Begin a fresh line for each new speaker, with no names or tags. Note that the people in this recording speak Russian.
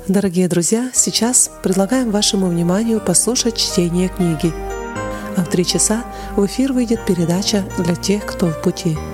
Дорогие друзья, сейчас предлагаем вашему вниманию послушать чтение книги. А в 3 часа в эфир выйдет передача «Для тех, кто в пути».